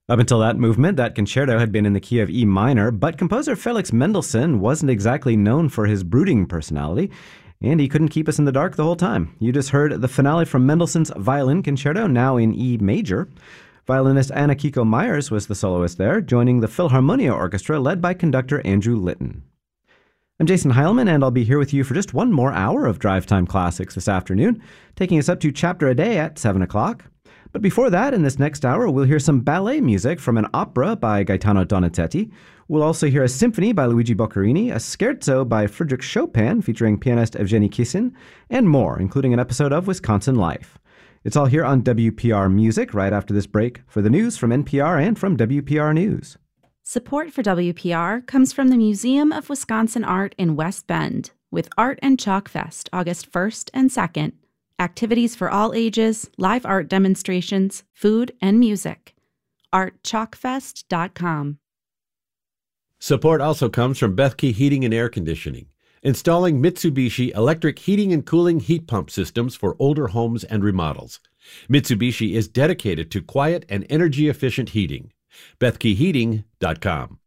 Up until that movement, that concerto had been in the key of E minor, but composer Felix Mendelssohn wasn't exactly known for his brooding personality, and he couldn't keep us in the dark the whole time. You just heard the finale from Mendelssohn's Violin Concerto, now in E major. Violinist Anna Kiko Myers was the soloist there, joining the Philharmonia Orchestra led by conductor Andrew Litton. I'm Jason Heilman, and I'll be here with you for just one more hour of Drive Time Classics this afternoon, taking us up to Chapter a Day at 7 o'clock. But before that, in this next hour, we'll hear some ballet music from an opera by Gaetano Donizetti. We'll also hear a symphony by Luigi Boccherini, a scherzo by Frédéric Chopin featuring pianist Evgeny Kissin, and more, including an episode of Wisconsin Life. It's all here on WPR Music right after this break for the news from NPR and from WPR News. Support for WPR comes from the Museum of Wisconsin Art in West Bend with Art and Chalk Fest August 1st and 2nd. Activities for all ages, live art demonstrations, food, and music. ArtChalkFest.com. Support also comes from Bethke Heating and Air Conditioning, installing Mitsubishi electric heating and cooling heat pump systems for older homes and remodels. Mitsubishi is dedicated to quiet and energy-efficient heating. BethkeHeating.com.